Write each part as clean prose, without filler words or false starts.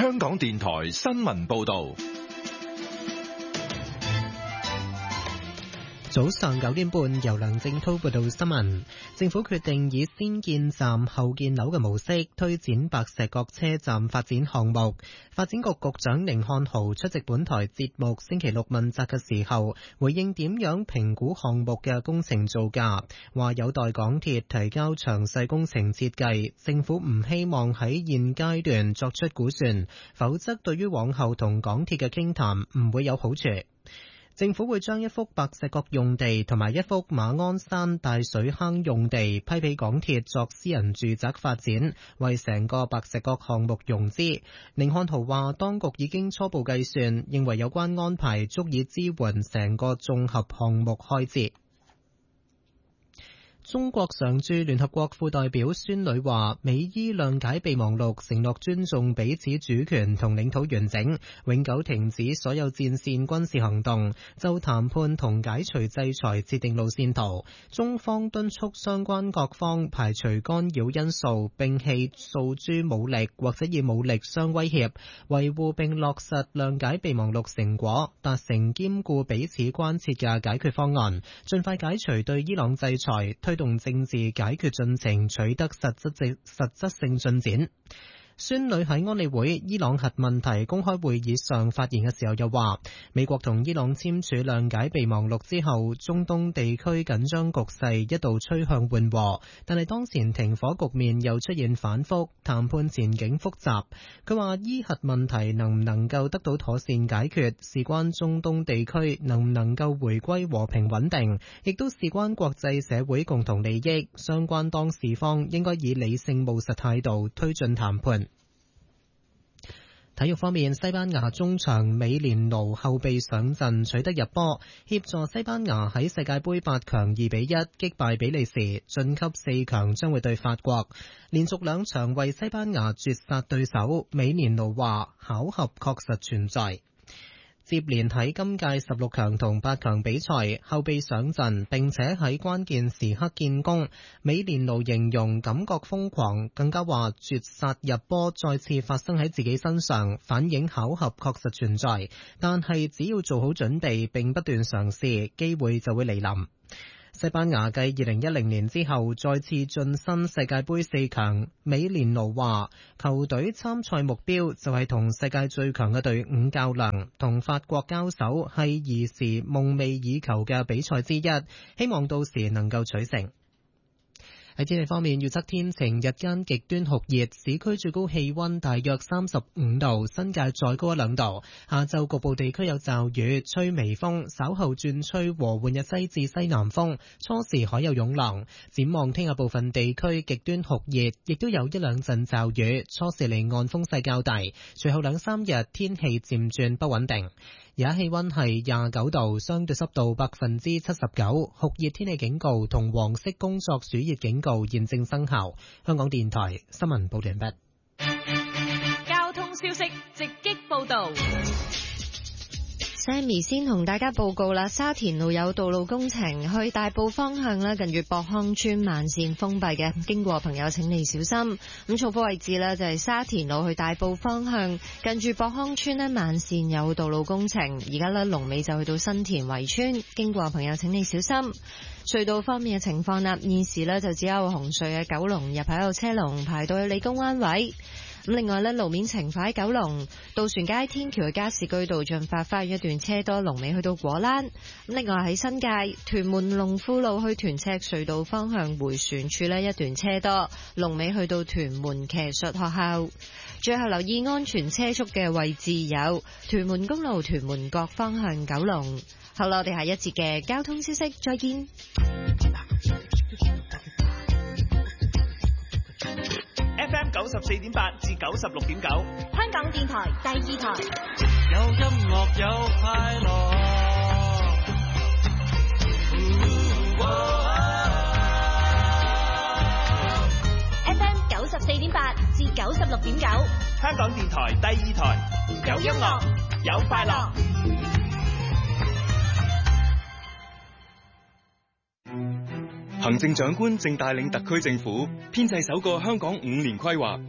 香港電台新聞報道。 早上9點半，由梁正滔報道新聞。政府決定以先建站後建樓嘅模式推展白石角車站發展項目。發展局局長甯漢豪出席本台節目星期六問責嘅時候，回應點樣評估項目嘅工程造價，話有待港鐵提交詳細工程設計，政府唔希望喺現階段作出估算，否則對於往後同港鐵嘅傾談唔會有好處。政府會將一幅白石角用地同埋一幅馬鞍山大水坑用地批俾港鐵作私人住宅發展，為成個白石角項目融資。甯漢豪話，當局已經初步計算，認為有關安排足以支援成個綜合項目開支。中國常駐聯合國副代表孫女話，美伊諒解備忘錄承諾尊重彼此主權同領土完整，永久停止所有戰線軍事行動，就談判同解除制裁設定路線圖。中方敦促相關各方排除干擾因素，摒棄訴諸武力或者以武力相威脅，維護並落實諒解備忘錄成果，達成兼顧彼此關切嘅解決方案，盡快解除對伊朗制裁，推動政治解決進程取得實質性進展。孫女喺安理會伊朗核問題公開會議上發言嘅時候又話，美國同伊朗簽署諒解備忘錄之後，中東地區緊張局勢一度趨向緩和，但係當前停火局面又出現反覆，談判前景複雜。佢話伊核問題能唔能夠得到妥善解決，事關中東地區能唔能夠回歸和平穩定，亦都事關國際社會共同利益，相關當事方應該以理性務實態度推進談判。體育方面，西班牙中場美連奴後備上陣取得入波，協助西班牙喺世界盃8強2-1擊敗比利時，晉級4強，將會對法國。連續2場為西班牙絕殺對手，美連奴話巧合確實存在。接連喺今屆16強同8強比賽後備上陣，並且喺關鍵時刻建功。美連奴形容感覺瘋狂，更加話絕殺入波再次發生喺自己身上，反映巧合確實存在。但係只要做好準備並不斷嘗試，機會就會嚟臨。西班牙繼2010年之後再次晉身世界盃4強，美連奴話球隊參賽目標就係同世界最強嘅隊伍較量，同法國交手係兒時夢寐以求嘅比賽之一，希望到時能夠取勝。喺天氣方面，預測天晴，日間極端酷熱，市區最高氣溫大約35度，新界再高1-2度。下晝局部地區有驟雨，吹微風，稍後轉吹和緩日西至西南風，初時海有湧浪。展望聽日部分地區極端酷熱，亦都有1-2陣驟雨，初時離岸風勢較大。隨後2-3日天氣漸轉不穩定。而家氣溫係29度，相對濕度79%，酷熱天氣警告同黃色工作暑熱警告現正生效。香港電台新聞報道完畢。 交通消息直擊報道。 Sammy 先同大家報告啦，沙田路有道路工程，去大埔方向咧，近住博康村慢線封閉嘅，經過朋友請你小心。咁重複位置咧就係沙田路去大埔方向，近住博康村咧慢線有道路工程，而家咧龍尾就去到新田圍村，經過朋友請你小心。隧道方面嘅情況啦，現時咧就只有紅隧嘅九龍入口有車龍排到去理工灣位。咁另外咧，路面情況喺九龍渡船街天橋嘅加士居道進發花園一段車多，龍尾去到果欄。咁另外喺新界屯門龍富路去屯赤隧道方向回旋處呢一段車多，龍尾去到屯門騎術學校。最後留意安全車速嘅位置有屯門公路屯門角方向九龍。好啦，我哋下一節嘅交通消息再見。 FM 94.8至96.9， 香港電台第2台。 有音樂有快樂。 FM 94.8至96.9， 香港電台第2台。有音樂，有快樂。 行政長官正帶領特區政府編製首個香港5年規劃，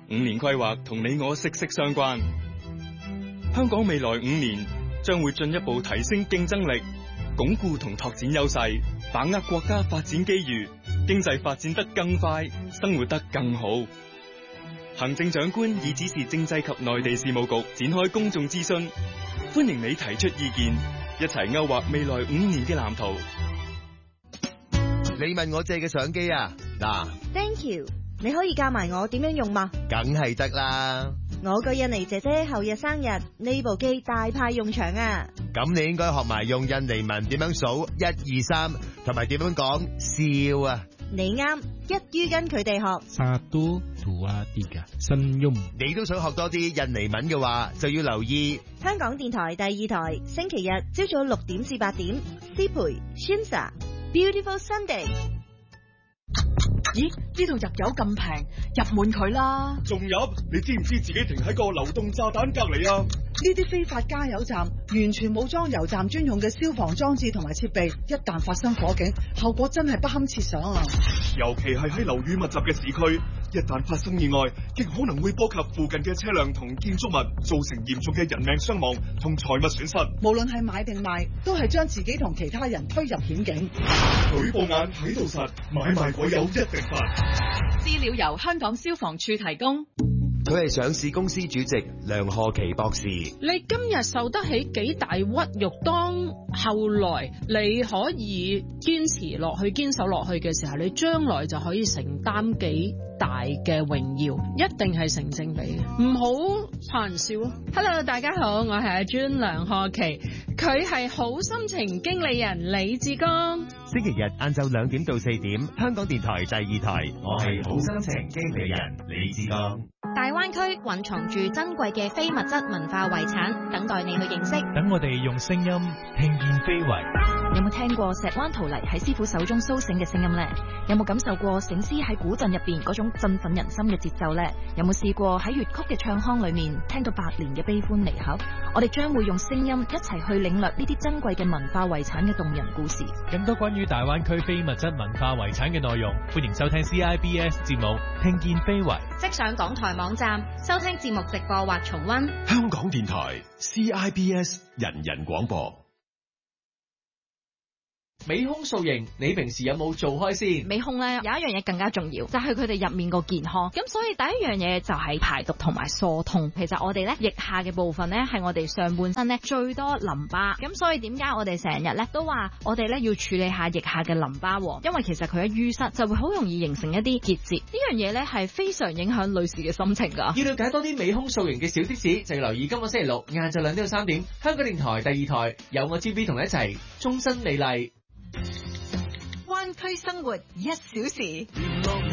5年規劃同你我息息相關。香港未來5年將會進一步提升競爭力，鞏固同拓展優勢，把握國家發展機遇，經濟發展得更快，生活得更好。行政長官已指示政制及內地事務局展開公眾諮詢，歡迎你提出意見，一齊勾畫未來5年嘅藍圖。 你問我借嘅相機啊？嗱 ，Thank you， 你可以教埋我點樣用嘛？ 梗係得啦。 我個印尼姐姐後日生日，呢部機大派用場啊！ 咁你應該學埋用印尼文點樣數1、2、3，同埋點樣講笑啊！ 你啱，一於跟佢哋學。 Satu, dua, tiga， senyum。 你都想學多啲印尼文嘅話，就要留意香港電台第2台，星期日朝早6點至8點，思培 Shinsa Beautiful Sunday。 咦？呢度入油咁平，入滿佢啦！ 仲入？你知唔知自己停喺個流動炸彈隔離啊？ 呢啲非法加油站完全冇裝油站專用嘅消防裝置同埋設備，一旦發生火警，後果真係不堪設想啊！ 尤其係喺樓宇密集嘅市區，一旦發生意外，極可能會波及附近嘅車輛同建築物，造成嚴重嘅人命傷亡同財物損失。 無論係買定賣，都係將自己同其他人推入險境。 舉報眼睇到實，買賣鬼友一定罰。 資料由香港消防處提供。 佢係上市公司主席梁賀琪博士。 你今日受得起幾大屈辱，當後來你可以堅持落去、堅守落去嘅時候，你將來就可以承擔幾大嘅榮耀，一定係成正比嘅，唔好開玩笑咯。Hello， 大家好，我係阿 Jun 梁賀琪，佢係好心情經理人李志剛。 星期日晏晝2點到4點，香港電台第2台，我係好心情經理人李志剛。 大灣區蘊藏住珍貴嘅非物質文化遺產，等待你去認識。 等我哋用聲音聽見非遺。 有冇聽過石灣陶泥喺師傅手中蘇醒嘅聲音呢？有冇感受過醒獅喺古鎮入邊嗰種振奮人心嘅節奏呢？有冇試過喺粵曲嘅唱腔裏面聽到百年嘅悲歡離合？我哋將會用聲音一齊去領略呢啲珍貴嘅文化遺產嘅動人故事。 更多關於大灣區非物質文化遺產嘅內容，歡迎收聽 CIBS 節目《聽見非遺》。 即上港台網站收聽節目直播或重溫。 香港電台 CIBS 人人廣播。 美胸塑形，你平時有冇做開先？ 美胸咧有一樣嘢更加重要，就係佢哋入面個健康。咁所以第一樣嘢就係排毒同埋疏通。其實我哋咧腋下嘅部分咧係我哋上半身咧最多淋巴。咁所以點解我哋成日咧都話我哋咧要處理下腋下嘅淋巴？因為其實佢一淤塞就會好容易形成一啲結節。呢樣嘢咧係非常影響女士嘅心情㗎。 要了解多啲美胸塑形嘅小貼士，就要留意今個星期六晏晝2點到3點，香港電台第2台有我 GB 同你一齊終身美麗。 灣區生活1小時。